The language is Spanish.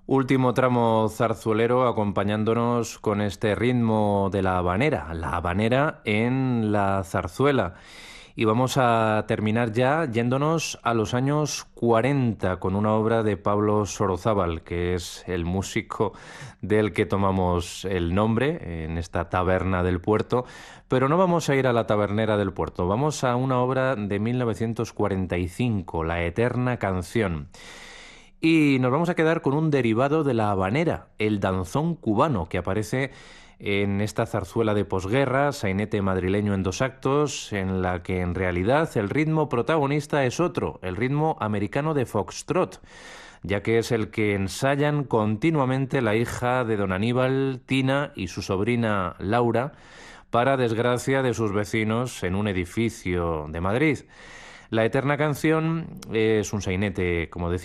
Último tramo zarzuelero acompañándonos con este ritmo de la habanera en la zarzuela. Y vamos a terminar ya yéndonos a los años 40 con una obra de Pablo Sorozábal, que es el músico del que tomamos el nombre en esta taberna del puerto. Pero no vamos a ir a la tabernera del puerto, vamos a una obra de 1945, La Eterna Canción. Y nos vamos a quedar con un derivado de la habanera, el danzón cubano, que aparece en esta zarzuela de posguerra, sainete madrileño en 2 actos, en la que en realidad el ritmo protagonista es otro, el ritmo americano de foxtrot, ya que es el que ensayan continuamente la hija de don Aníbal, Tina, y su sobrina Laura, para desgracia de sus vecinos en un edificio de Madrid. La Eterna Canción es un sainete, como decía,